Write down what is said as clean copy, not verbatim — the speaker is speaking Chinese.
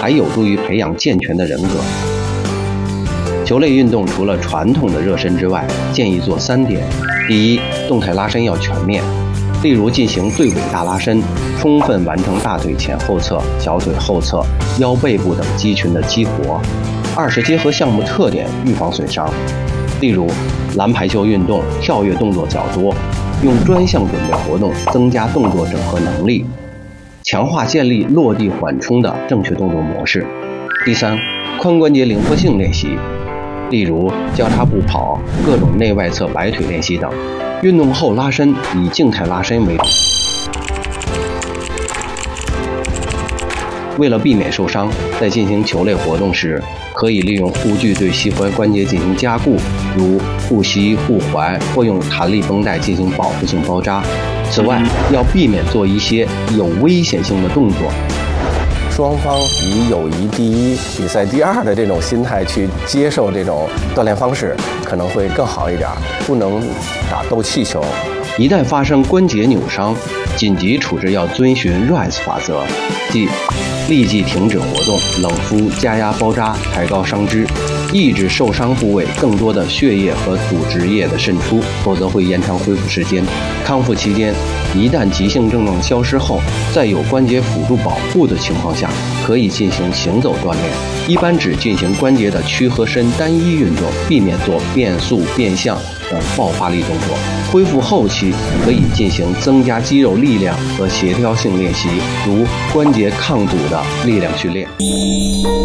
还有助于培养健全的人格。球类运动除了传统的热身之外，建议做3点：第一，动态拉伸要全面，例如进行对尾大拉伸，充分完成大腿前后侧、小腿后侧、腰背部等肌群的激活。二是结合项目特点预防损伤，例如篮排球运动跳跃动作较多，用专项准备活动增加动作整合能力，强化建立落地缓冲的正确动作模式。第三，髋关节灵活性练习，例如交叉步跑、各种内外侧摆腿练习等。运动后拉伸以静态拉伸为主。为了避免受伤，在进行球类活动时，可以利用护具对膝踝关节进行加固，如护膝、护踝，或用弹力绷带进行保护性包扎。此外，要避免做一些有危险性的动作。 双方以友谊第一、比赛第二的这种心态去接受这种锻炼方式，可能会更好一点。不能打斗气球。 一旦发生关节扭伤，紧急处置要遵循 RICE 法则，即立即停止活动、冷敷、加压包扎、抬高伤肢，抑制受伤部位更多的血液和组织液的渗出，否则会延长恢复时间。康复期间，一旦急性症状消失后，在有关节辅助保护的情况下，可以进行行走锻炼，一般只进行关节的屈和伸单一运动，避免做变速、变向等爆发力动作。恢复后期可以进行增加肌肉力量和协调性练习，如关节抗阻的力量训练。